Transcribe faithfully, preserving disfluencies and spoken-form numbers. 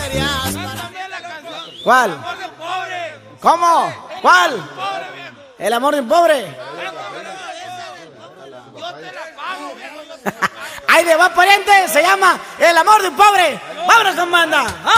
varias. ¿Cuál? ¿Cómo? ¿Cuál? El amor de un pobre. Ahí de va pariente, se llama El amor de un pobre. ¡Vámonos con banda!